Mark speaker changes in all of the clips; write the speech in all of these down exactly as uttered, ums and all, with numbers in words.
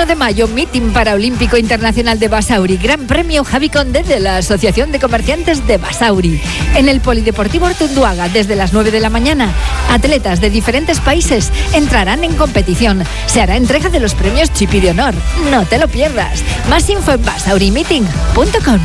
Speaker 1: veintiuno de mayo, Meeting Paraolímpico Internacional de Basauri, Gran Premio Javi Conde de la Asociación de Comerciantes de Basauri. En el Polideportivo Artunduaga, desde las nueve de la mañana, atletas de diferentes países entrarán en competición. Se hará entrega de los premios Chipi de Honor. No te lo pierdas. Más info en basauri meeting punto com.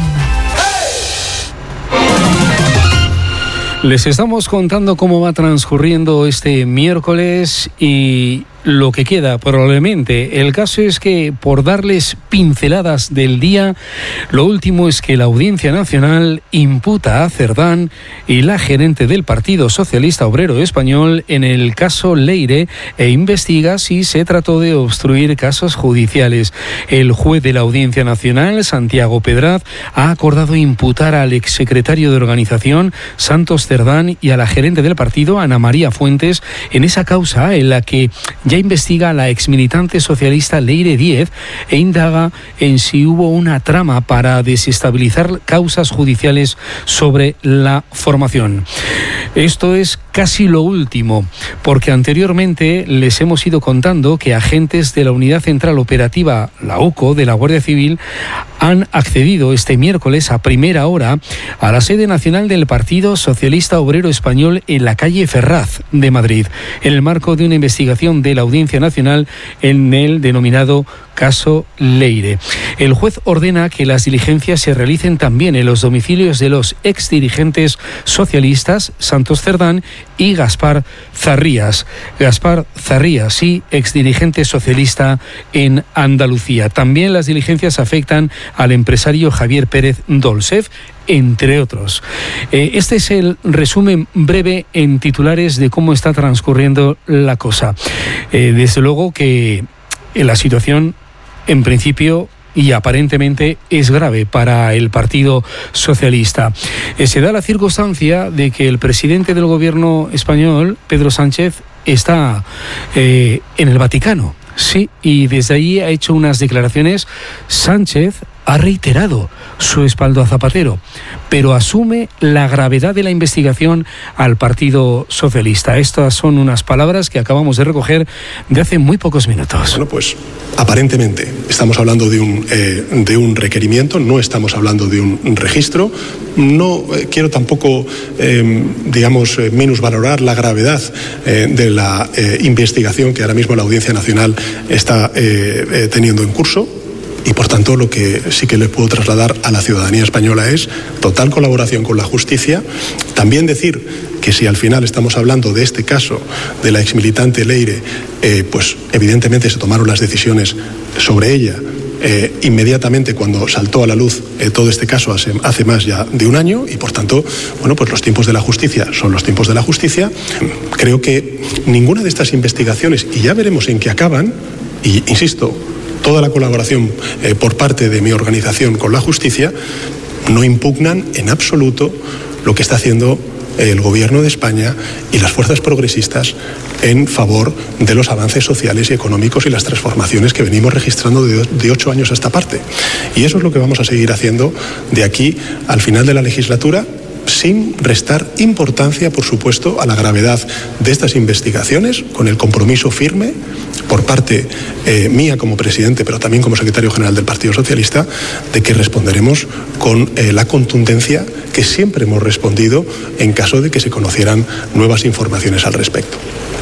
Speaker 2: Les estamos contando cómo va transcurriendo este miércoles y lo que queda probablemente. El caso es que, por darles pinceladas del día, lo último es que la Audiencia Nacional imputa a Cerdán y la gerente del Partido Socialista Obrero Español en el caso Leire e investiga si se trató de obstruir casos judiciales. El juez de la Audiencia Nacional, Santiago Pedraz, ha acordado imputar al exsecretario de organización, Santos Cerdán, y a la gerente del partido, Ana María Fuentes, en esa causa en la que ya investiga a la exmilitante socialista Leire Díez e indaga en si hubo una trama para desestabilizar causas judiciales sobre la formación. Esto es casi lo último, porque anteriormente les hemos ido contando que agentes de la Unidad Central Operativa, la U C O, de la Guardia Civil, han accedido este miércoles a primera hora a la sede nacional del Partido Socialista Obrero Español en la calle Ferraz de Madrid, en el marco de una investigación de la Audiencia Nacional en el denominado caso Leire. El juez ordena que las diligencias se realicen también en los domicilios de los exdirigentes socialistas Santos Cerdán y Gaspar Zarrías. Gaspar Zarrías, sí, exdirigente socialista en Andalucía. También las diligencias afectan al empresario Javier Pérez Dolcef, entre otros. Eh, este es el resumen breve en titulares de cómo está transcurriendo la cosa. Eh, desde luego que la situación, en principio y aparentemente, es grave para el Partido Socialista. Eh, se da la circunstancia de que el presidente del gobierno español, Pedro Sánchez, está eh, en el Vaticano. Sí, y desde ahí ha hecho unas declaraciones. Sánchez ha reiterado su respaldo a Zapatero, pero asume la gravedad de la investigación al Partido Socialista. Estas son unas palabras que acabamos de recoger de hace muy pocos minutos.
Speaker 3: Bueno, pues aparentemente estamos hablando de un, eh, de un requerimiento, no estamos hablando de un registro. No eh, quiero tampoco, eh, digamos, eh, minusvalorar la gravedad eh, de la eh, investigación que ahora mismo la Audiencia Nacional está eh, eh, teniendo en curso. Y por tanto, lo que sí que le puedo trasladar a la ciudadanía española es total colaboración con la justicia. También decir que si al final estamos hablando de este caso de la exmilitante Leire, eh, pues evidentemente se tomaron las decisiones sobre ella eh, inmediatamente cuando saltó a la luz eh, todo este caso hace, hace más ya de un año, y por tanto, bueno, pues los tiempos de la justicia son los tiempos de la justicia. Creo que ninguna de estas investigaciones, y ya veremos en qué acaban, y insisto, toda la colaboración eh, por parte de mi organización con la justicia, no impugnan en absoluto lo que está haciendo el Gobierno de España y las fuerzas progresistas en favor de los avances sociales y económicos y las transformaciones que venimos registrando de, de ocho años a esta parte. Y eso es lo que vamos a seguir haciendo de aquí al final de la legislatura, sin restar importancia, por supuesto, a la gravedad de estas investigaciones, con el compromiso firme por parte eh, mía como presidente, pero también como secretario general del Partido Socialista, de que responderemos con eh, la contundencia que siempre hemos respondido en caso de que se conocieran nuevas informaciones al respecto.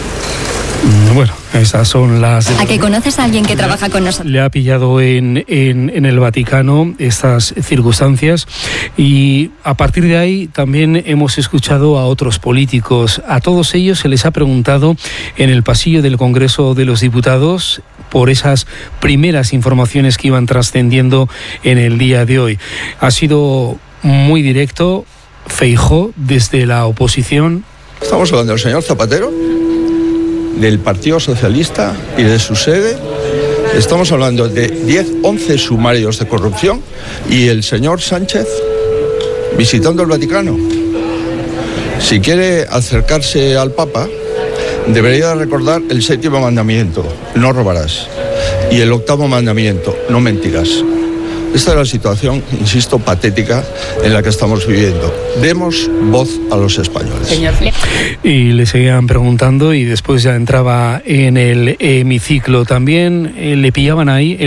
Speaker 2: Bueno, esas son las...
Speaker 4: ¿A que conoces a alguien que trabaja con nosotros?
Speaker 2: Le ha pillado en, en, en el Vaticano estas circunstancias, y a partir de ahí también hemos escuchado a otros políticos. A todos ellos se les ha preguntado en el pasillo del Congreso de los Diputados por esas primeras informaciones que iban trascendiendo en el día de hoy. Ha sido muy directo Feijóo desde la oposición.
Speaker 5: Estamos hablando del señor Zapatero, del Partido Socialista y de su sede. Estamos hablando de diez, once sumarios de corrupción y el señor Sánchez visitando el Vaticano. Si quiere acercarse al Papa, debería recordar el séptimo mandamiento, no robarás, y el octavo mandamiento, no mentirás. Esta es la situación, insisto, patética en la que estamos viviendo. Demos voz a los españoles.
Speaker 2: Y le seguían preguntando, y después ya entraba en el hemiciclo. También eh, le pillaban ahí